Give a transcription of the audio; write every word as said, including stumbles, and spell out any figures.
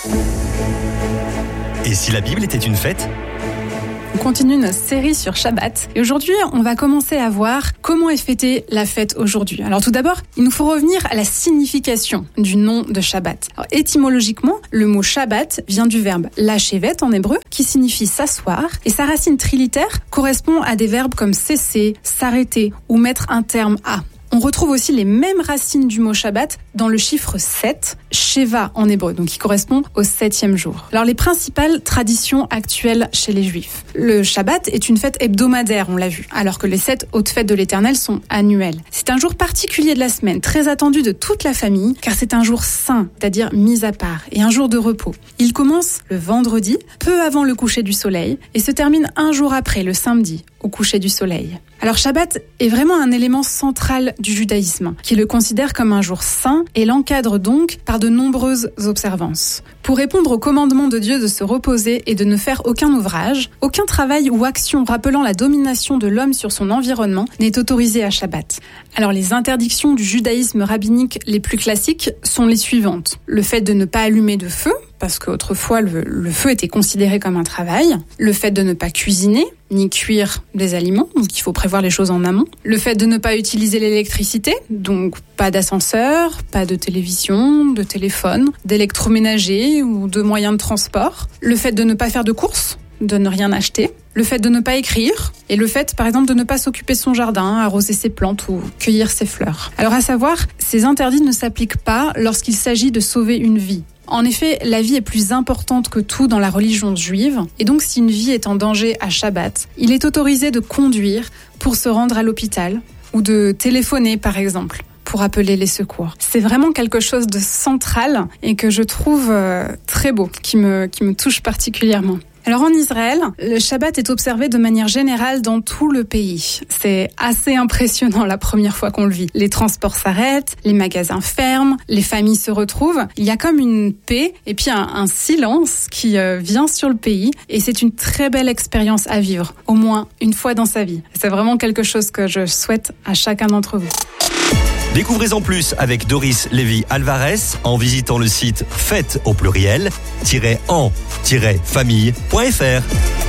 Et si la Bible était une fête ? On continue notre série sur Shabbat. Et aujourd'hui, on va commencer à voir comment est fêtée la fête aujourd'hui. Alors tout d'abord, il nous faut revenir à la signification du nom de Shabbat. Alors, étymologiquement, le mot Shabbat vient du verbe lashevet en hébreu, qui signifie s'asseoir, et sa racine trilitère correspond à des verbes comme cesser, s'arrêter ou mettre un terme à. On retrouve aussi les mêmes racines du mot Shabbat dans le chiffre sept, Sheva en hébreu, donc qui correspond au septième jour. Alors les principales traditions actuelles chez les Juifs. Le Shabbat est une fête hebdomadaire, on l'a vu, alors que les sept hautes fêtes de l'Éternel sont annuelles. C'est un jour particulier de la semaine, très attendu de toute la famille, car c'est un jour saint, c'est-à-dire mis à part, et un jour de repos. Il commence le vendredi, peu avant le coucher du soleil, et se termine un jour après, le samedi, au coucher du soleil. Alors Shabbat est vraiment un élément central du judaïsme, qui le considère comme un jour saint et l'encadre donc par de nombreuses observances. Pour répondre au commandement de Dieu de se reposer et de ne faire aucun ouvrage, aucun travail ou action rappelant la domination de l'homme sur son environnement n'est autorisé à Shabbat. Alors les interdictions du judaïsme rabbinique les plus classiques sont les suivantes. Le fait de ne pas allumer de feu, parce qu'autrefois le, le feu était considéré comme un travail. Le fait de ne pas cuisiner, ni cuire des aliments, donc il faut prévoir les choses en amont. Le fait de ne pas utiliser l'électricité, donc pas d'ascenseur, pas de télévision, de téléphone, d'électroménager ou de moyens de transport. Le fait de ne pas faire de courses, de ne rien acheter. Le fait de ne pas écrire et le fait, par exemple, de ne pas s'occuper de son jardin, arroser ses plantes ou cueillir ses fleurs. Alors à savoir, ces interdits ne s'appliquent pas lorsqu'il s'agit de sauver une vie. En effet, la vie est plus importante que tout dans la religion juive, et donc si une vie est en danger à Shabbat, il est autorisé de conduire pour se rendre à l'hôpital ou de téléphoner, par exemple, pour appeler les secours. C'est vraiment quelque chose de central et que je trouve euh, très beau, qui me, qui me touche particulièrement. Alors en Israël, le Shabbat est observé de manière générale dans tout le pays. C'est assez impressionnant la première fois qu'on le vit. Les transports s'arrêtent, les magasins ferment, les familles se retrouvent. Il y a comme une paix et puis un, un silence qui euh, vient sur le pays et c'est une très belle expérience à vivre, au moins une fois dans sa vie. C'est vraiment quelque chose que je souhaite à chacun d'entre vous. Découvrez-en plus avec Doris Lévy-Alvarez en visitant le site fête au pluriel, en famille point fr.